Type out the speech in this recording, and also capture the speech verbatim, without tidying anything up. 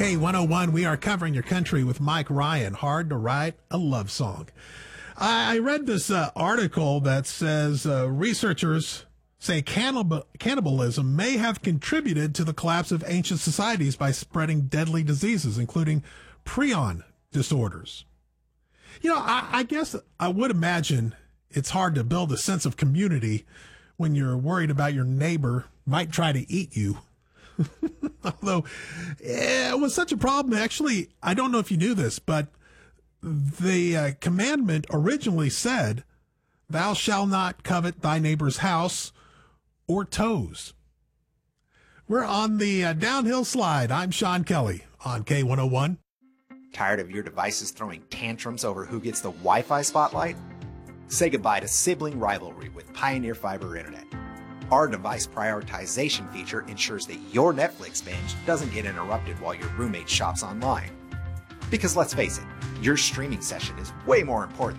K one oh one, we are covering your country with Mike Ryan. Hard to write a love song. I read this uh, article that says uh, researchers say cannibal- cannibalism may have contributed to the collapse of ancient societies by spreading deadly diseases, including prion disorders. You know, I, I guess I would imagine it's hard to build a sense of community when you're worried about your neighbor might try to eat you. Although it was such a problem, actually, I don't know if you knew this, but the uh, commandment originally said, thou shalt not covet thy neighbor's house or toes. We're on the uh, downhill slide. I'm Sean Kelly on K one oh one. Tired of your devices throwing tantrums over who gets the Wi-Fi spotlight? Say goodbye to sibling rivalry with Pioneer Fiber Internet. Our device prioritization feature ensures that your Netflix binge doesn't get interrupted while your roommate shops online. Because let's face it, your streaming session is way more important